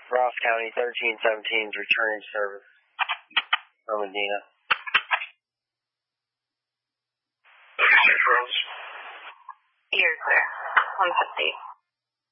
Ross County 1317 is returning service from Medina. You're clear. 150.